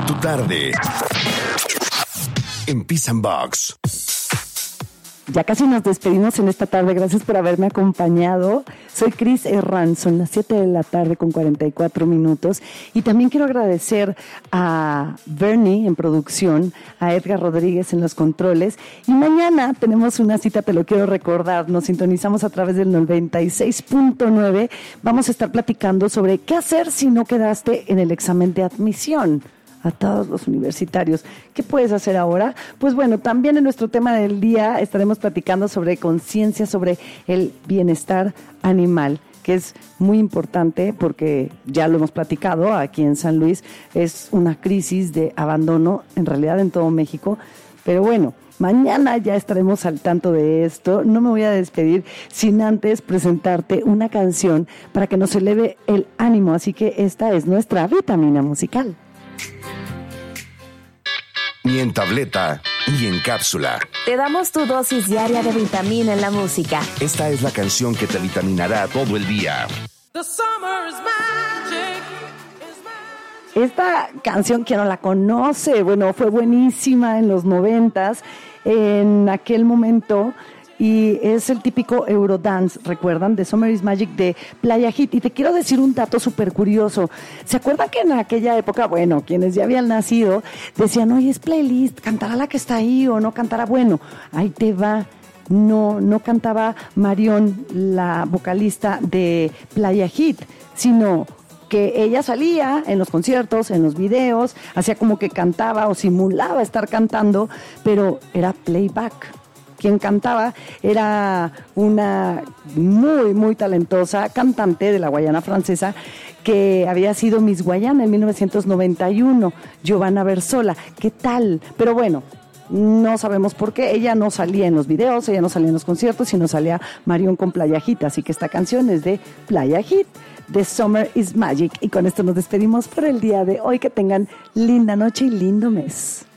tu tarde en Peace and Box. Ya casi nos despedimos en esta tarde. Gracias por haberme acompañado. Soy Cris Herrán. Son las 7 de la tarde con 44 minutos. Y también quiero agradecer a Bernie en producción, a Edgar Rodríguez en los controles. Y mañana tenemos una cita, te lo quiero recordar. Nos sintonizamos a través del 96.9. Vamos a estar platicando sobre qué hacer si no quedaste en el examen de admisión. A todos los universitarios. ¿Qué puedes hacer ahora? Pues bueno, también en nuestro tema del día estaremos platicando sobre conciencia, sobre el bienestar animal, que es muy importante porque ya lo hemos platicado aquí en San Luis, es una crisis de abandono, en realidad en todo México, pero bueno, mañana ya estaremos al tanto de esto. No me voy a despedir sin antes presentarte una canción para que nos eleve el ánimo, así que esta es nuestra vitamina musical. Ni en tableta, ni en cápsula. Te damos tu dosis diaria de vitamina en la música. Esta es la canción que te vitaminará todo el día. Esta canción, ¿quién no la conoce? Bueno, fue buenísima en los 90s, en aquel momento, y es el típico Eurodance, ¿recuerdan? De Summer is Magic de Playa Hit. Y te quiero decir un dato súper curioso. ¿Se acuerdan que en aquella época, bueno, quienes ya habían nacido, decían, oye, es playlist, cantará la que está ahí o no cantará? Bueno, ahí te va. No cantaba Marion, la vocalista de Playa Hit, sino que ella salía en los conciertos, en los videos, hacía como que cantaba o simulaba estar cantando, pero era playback. Quien cantaba era una muy, muy talentosa cantante de la Guayana Francesa que había sido Miss Guayana en 1991, Giovanna Versola. ¿Qué tal? Pero bueno, no sabemos por qué. Ella no salía en los videos, ella no salía en los conciertos, sino salía Marion con Playa Hit. Así que esta canción es de Playa Hit, de Summer is Magic. Y con esto nos despedimos por el día de hoy. Que tengan linda noche y lindo mes.